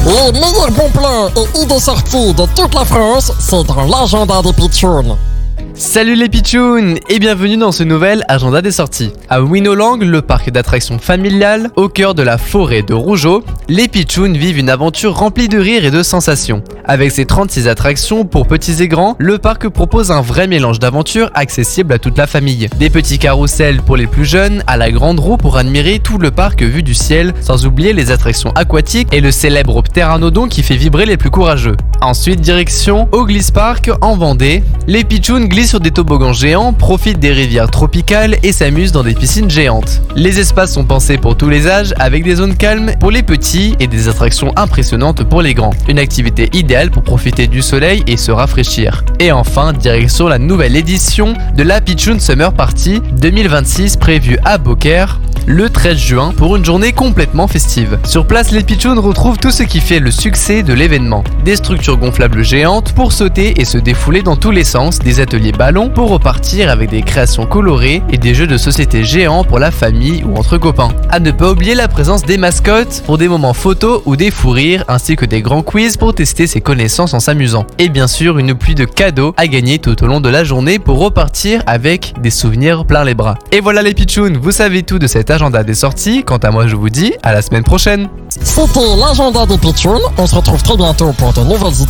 Les meilleurs bons plans et idées sorties de toute la France, c'est dans l'agenda des pitchouns. Salut les pitchouns et bienvenue dans ce nouvel agenda des sorties. À Winolang, le parc d'attractions familial, au cœur de la forêt de Rougeau, les pitchouns vivent une aventure remplie de rires et de sensations. Avec ses 36 attractions pour petits et grands, le parc propose un vrai mélange d'aventures accessible à toute la famille. Des petits carrousels pour les plus jeunes, à la grande roue pour admirer tout le parc vu du ciel, sans oublier les attractions aquatiques et le célèbre pteranodon qui fait vibrer les plus courageux. Ensuite, direction au Glisse Park en Vendée. Les pitchouns glissent sur des toboggans géants, profitent des rivières tropicales et s'amusent dans des piscines géantes. Les espaces sont pensés pour tous les âges, avec des zones calmes pour les petits et des attractions impressionnantes pour les grands. Une activité idéale pour profiter du soleil et se rafraîchir. Et enfin, direction la nouvelle édition de la Pitchoun Summer Party 2026 prévue à Beaucaire le 13 juin pour une journée complètement festive. Sur place, les pitchouns retrouvent tout ce qui fait le succès de l'événement. Des structures gonflables géantes pour sauter et se défouler dans tous les sens, des ateliers ballons pour repartir avec des créations colorées et des jeux de société géants pour la famille ou entre copains. À ne pas oublier la présence des mascottes pour des moments photos ou des fous rires, ainsi que des grands quiz pour tester ses connaissances en s'amusant. Et bien sûr, une pluie de cadeaux à gagner tout au long de la journée pour repartir avec des souvenirs plein les bras. Et voilà les pitchouns, vous savez tout de cet agenda des sorties. Quant à moi, je vous dis à la semaine prochaine. C'était l'agenda des pitchouns. On se retrouve très bientôt pour de nouvelles idées.